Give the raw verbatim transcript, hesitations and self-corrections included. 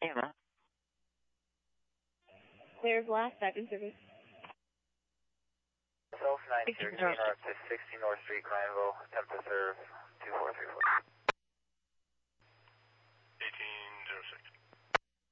Anna. Clear blast, back in service. Self nine six, up to sixty North Street, Granville, attempt to serve two four three four.